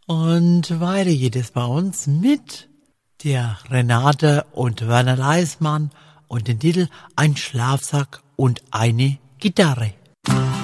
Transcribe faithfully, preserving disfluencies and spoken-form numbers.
Und weiter geht es bei uns mit der Renate und Werner Leismann und den Titel Ein Schlafsack und eine Gitarre.